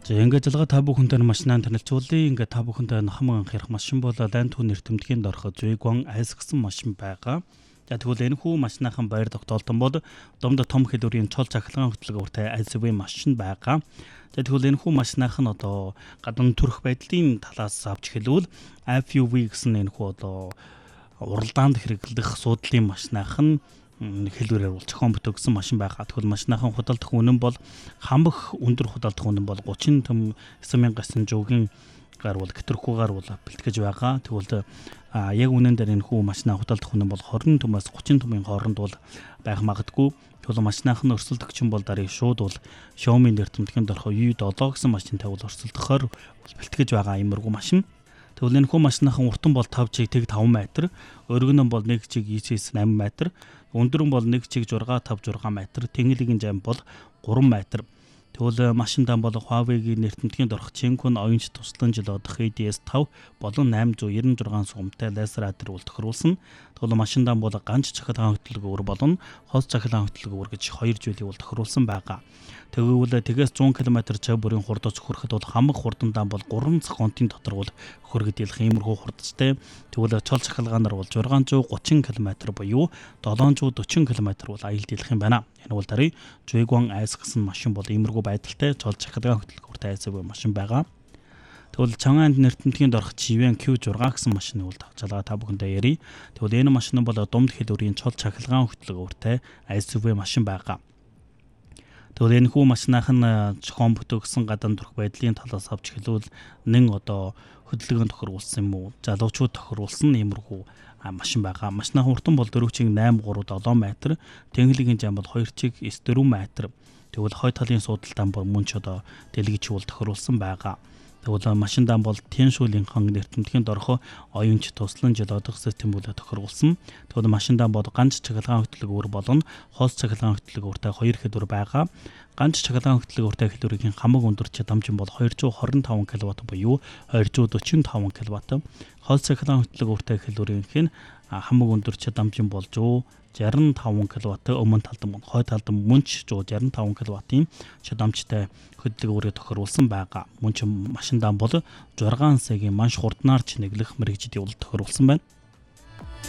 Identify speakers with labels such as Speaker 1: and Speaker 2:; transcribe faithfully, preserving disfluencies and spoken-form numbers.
Speaker 1: За ингээд залгаа та бүхэнтэй машинаа танилцуулъя. Ингээд та бүхэнтэй хамаг анх ярих машин бол Land Two нэртэмдгийн дорхо Juiguan Ice гэсэн машин байгаа. За тэгвэл энэ хүү машинахан баяр тогтоолтон бол домд том хэлбэрийн чол цахилгаан хөтлөг уртай эс ю ви машин байгаа. За тэгвэл энэ хүү машинахан одоо гадна төрөх байдлын талаас авч хэлвэл эф ю ви гэсэн энэ хүү одоо уралдаанд хэрэглэх суудлын машинахан хэлбэрээр бол зохион бүтээсэн машин байгаа. Тэгвэл машинахан худалдах үнэн бол хамх өндөр худалдах үнэн бол гучин төм найман мянган жуугийн гар бол гитрхүүгээр бол бэлтгэж байгаа. Тэгвэл яг үнэн дээр энэ хүү машинаа худалдах үнэн бол хорин төмөөс гучин төмийн хооронд бол байх магадгүй. Тэгвэл машинахан өрсөлдөгч нь бол дарыг шууд бол Xiaomi нэртэмдгийн дорхо ю седем гэсэн машинтай бол өрсөлдөхөөр бэлтгэж байгаа иймэрхүү машин. Тэгвэл энэ хүү машинахан уртан бол тавь чиг тэг таван метр, өргөн нь бол нэг чиг ичээс осем метр, өндөр нь бол нэг чиг зураг тавь зураг метр, тэнгэлийн зам бол гурван метр. Тэгвэл машиндаа бол Huawei-гийн нэртэмдгийн дорх Qiankun оюунч туслан жил одох эй ди эс five болон найман зуун девяносто шесть сумтай лазер адер бол тохируулсан. Тэгвэл машиндаа бол ганц цахилгаан хөтлөг өр болон хос цахилгаан хөтлөг өр гэж хоёр зүйлийг бол тохируулсан байгаа. Тэгвэл тэгээс зуун километр цаг бүрийн хурдаж хүрэхэд бол хамаг хурдандаа бол гурван секундын дотор бол хөргөд ялах иймэрхүү хурдтай. Тэгвэл чол цахилгаанаар бол шесть гуйч км буюу седемсот форти км бол аялд ялах юм байна. Энэ бол дарыг Juiguan Ice гэсэн машин бол иймэрхүү байдалтай чол цахилгаан хөтлөлгөөртэй эс ю ви машин байгаа. Тэгвэл Chang'an нэртэмдгийн дорх Jiwen кью six гэсэн машиныг бол тавчаалгаа та бүхэндээ ярий. Тэгвэл энэ машин бол дунд хэлбэрийн чол цахилгаан хөтлөлгөөртэй эс ю ви машин байгаа. Тэгвэл энэ хүү машинахан зохион бүтээсэн гадна төрх байдлын талаас авч хэлвэл нэн одоо хөдөлгөөнд тохируулсан юм уу? Залуучууд тохируулсан иймэрхүү машин байгаа. Машинахан уртан бол дөрөв чиг найман гурав седем метр, тэнгэлийн зам бол хоёр чиг эс four метр. Тэгвэл хой талын суудалтаа бүр мөн ч одоо дэлгэж бол тохируулсан байгаа. Тэгвэл машиндаа бол Tianshu-ийн хан нэртэмдгийн дорхо оюунч туслан жил одох систем бол тохируулсан. Тэгвэл машиндаа бол ганц цахилгаан хөтлөг өр болон хос цахилгаан хөтлөг өртэй хоёр хэлбэр байгаа. Ганц цахилгаан хөтлөг өртэй хэлбэрийн хамаг өндөр чадамж бол двести тwenty five киловатт буюу двести forty five киловатт. Хос цахилгаан хөтлөг өртэй хэлбэрийнх нь хамаг өндөр чадамж бол one sixty five киловатт, өмнө талд мөн хой талд мөн ч one sixty five киловаттын чадамжтай хөдлөг өрөө тохируулсан байгаа. Мөн ч машиндаа бол six сая-гийн манш хурднаар ч нэглэх мэрэгжил бол тохируулсан байна.